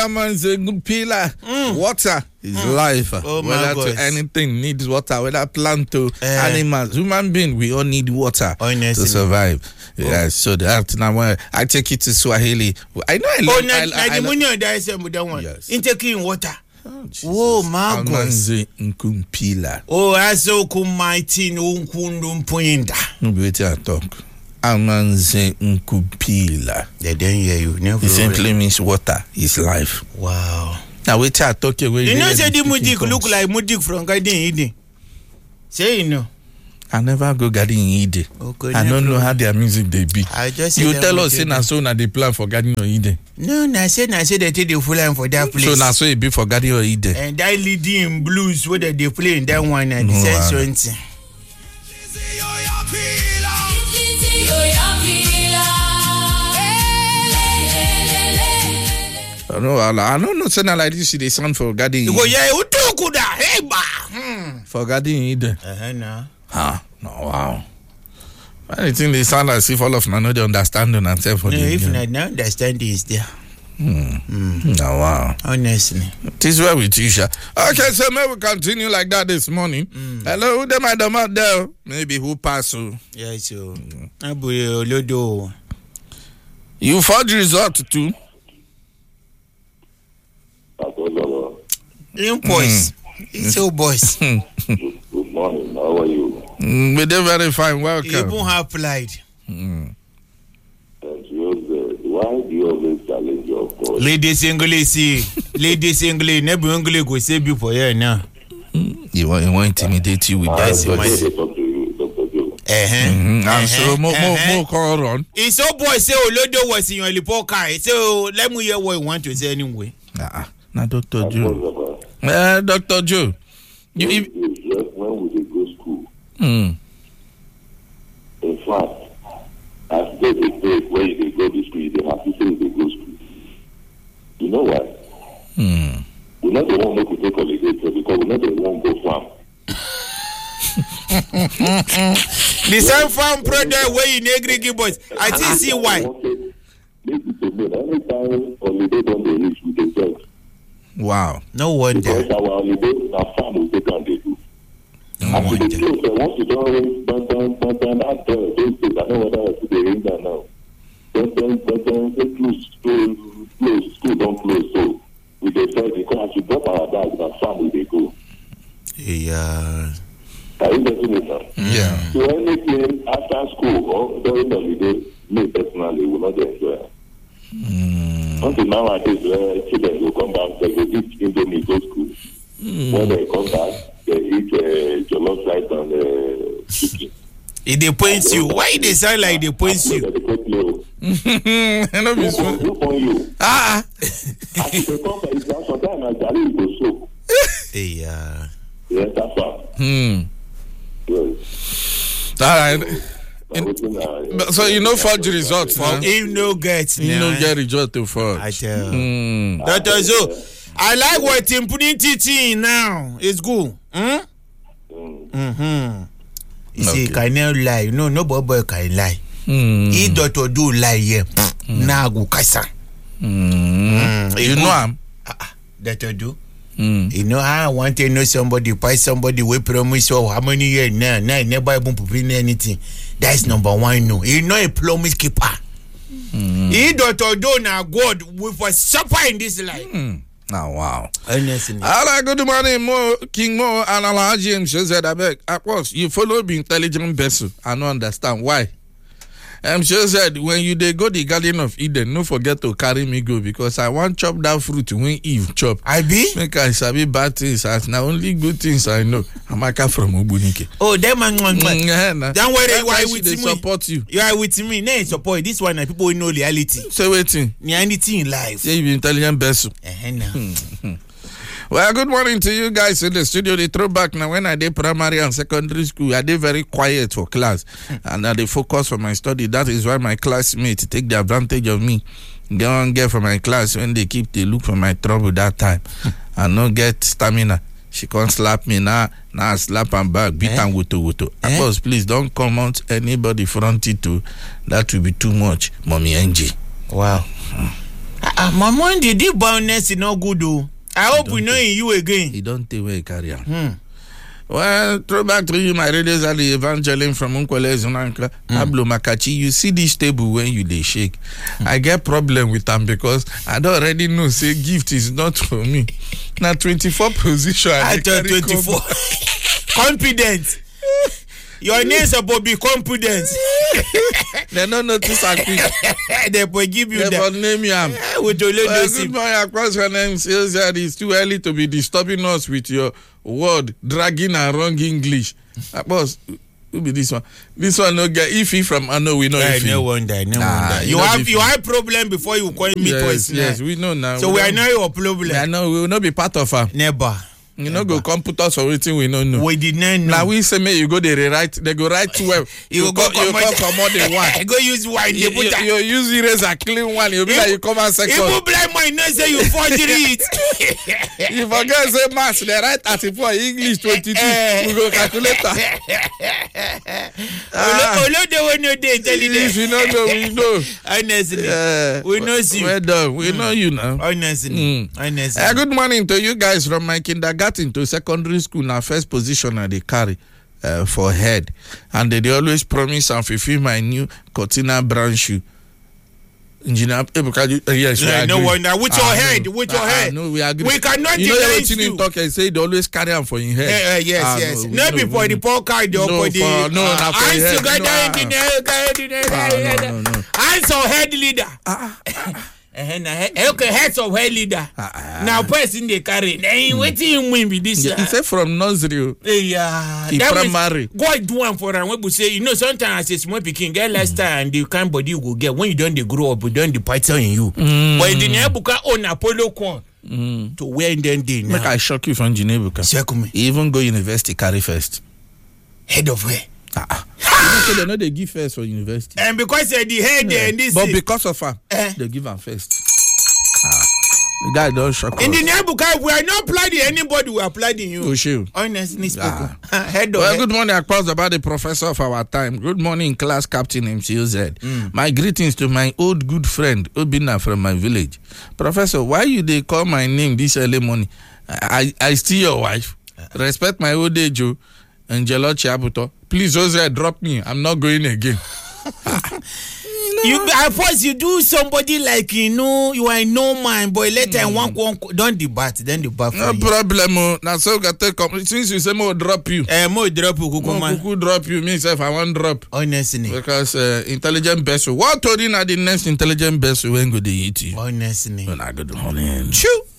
Water is life. Whether to anything needs water, whether plant to animals, human being, we all need water to survive. Yes, so that now I take it to Swahili. I know I love yes. Taking water. Oh my God. Oh, aso kumaiti unkundum poinda. No be wetin I talk. Amanze nkupila. They don't hear you. Never. It simply means water is life. Wow. Now wetin I talk away. You know say the mudik look like mudik from Garden Eden. Say you know. I never go Garden Eden. Okay, I don't know how their music they be. You tell us say na so na they plan for Garden Eden. No, na say they take the full line for that place. So na so it be for Garden Eden. And that leading blues whether they play in that one and the sense. No, I don't know. Say na like this they sound for Garden Eden. Go yeah, you too good. Hey ba. For Garden Eden. No. No, wow. I think they sound as if all of them know the understanding and self for no, if not understanding is there. No, wow. Honestly. This is where we teach her. Okay, so maybe we continue like that this morning. Hello, who them out there? Maybe who pass you? Yeah, so. Lodo. You forge result too? Boys. It's all boys. Good morning. How are you? We're very fine. Welcome. You won't have applied. Why do you always challenge your coach? Ladies English, never English go save you for here now. You want to intimidate you with that? And so more call on. It's so boy say Olodo was in your report card. So let me hear what you want to say anyway. Now Dr. Joe. Dr. Joe. When we go school. In fact, as they take where they go to school, they have to say they go to school. You know why? We're not the one who could take holiday because we're not the one who go farm. The same farm product where you negri boys. I think see why. Anytime holiday don't they reach with the judge. Wow. No wonder. Because our holiday, our farm will take on the do. After the close, once you don't out there, those days, I know whether they ring that now. Don't close, school don't close. So we decide because you drop our bags, our farm will they go. Yeah. Are you getting it now? Yeah. So anything after school or during the holiday, me personally will not enjoy. Until nowadays, children will come back, they go eat Indomie, go school. When they come back, they eat jollof rice and chicken. If they point you, why they sound like they point you? They point you. Hello, Miss. Who point you? Ah. After they come back, sometimes I tell you go soap. Yeah. Yes, that's all. Yes. All right. So you know forge results. You know get result to forge. I tell. Dr. Zo, I like what him putting teaching now. It's good. You see, can you lie? No boy can lie. He Dr. do lie here. Now go kasa. You know him. Dr. do. You know, I want to know somebody, buy somebody, we promise you how many years now, never even put anything. That is number one, no. You know a promise keeper. He Dr. Do now God with a supper in this life. Oh, wow. Honestly. All right, good morning, Mo, King Mo, and Alhaji M. said, I beg, of course, you follow the intelligent vessel. I don't understand why. said, when you they go the Garden of Eden, no forget to carry me go because I want chop that fruit when Eve chop. I be? Make I sabi bad things as now only good things I know. Amaka from Obunike. Oh, that man. Don't worry, why with me? Support you. You are with me. No support. This one people know reality. So waiting. Anything in life. Say you be intelligent vessel. Well, good morning to you guys in the studio. The throwback now when I did primary and secondary school, I did very quiet for class and I did focus for my study. That is why my classmates take the advantage of me. Go and get for my class when they look for my trouble that time. And not get stamina. She can't slap me now. Now I slap and back, beat and wuto. Boss, please don't comment anybody fronted to. That will be too much, Mommy Angie. Wow. My mom did bonus no good though. I hope we know in you again. You don't take away carry on. Well, throw back to you, my readers are the Evangeline from Unkwele Zunanka, Pablo Makachi. You see this table when you they shake. I get problem with them because I don't already know, say gift is not for me. Now 24 position. I thought 24. Confident. Your name supposed to be confident. They don't notice I quick. They will give you that. They will name you. With your good morning, across your name says that it's too early to be disturbing us with your word, dragging and wrong English. Boss, who be this one? This one no get iffy from Ano, we know iffy. No wonder. You have problem before you call me twice. Yes, we know now. So we are not your problem. I know we will not be part of her. Never. You know, go come put us for everything we don't know. We did not know. Now we say, may you go they rewrite. They go write 12. You go come more than one. Go use one. You use eraser clean one. You be like you come and second. You blind my nose say you forgery it. You forget say maths. They write 34 English 22. We go calculator. If you don't know, we know. Honestly, we know you. Well done. We know you now. Honestly. Good morning to you guys from my kindergarten to secondary school. Now first position I they carry for head, and they always promise and fulfill my new Cortina brand shoe. Engineer yes, no wonder with your head, with your head. No, we agree. We cannot you know deny what you talk and say they always carry them for your head. Yes. No before the poor card or for the hands together. Hands or head leader. Okay, heads of head leader. Now person they carry. What you win with this? He said from nursery. Primary. Go do one for them. We say, you know, sometimes as a small picking get less time and the kind body you go get when you don't they grow up, you don't the python in you. But the Nebuka own Apollo corn to where then they make I shock you from Genebuka. Even go university carry first. Head of where? They know they give first for university. And because the head and this. But because of her, they give them first. The guy don't shock. In the Nebuka, we are not applauding anybody. We are applauding you. Honestly speaking. Head of good morning, across about the professor of our time. Good morning, class captain MCOZ. My greetings to my old good friend Obina from my village. Professor, why you they call my name this early morning? I still your wife. Respect my old age, Angelo Chiabuto. Please, Jose, drop me. I'm not going again. I suppose you do somebody like you are no man, boy. Later one don't debate, then debate. No problem. Now so since you say more drop you. More drop you, Kuku drop you. Me if I want drop. Honestly. Because intelligent vessel. What told you the next intelligent vessel when go they eat you? Honestly. Good morning. True.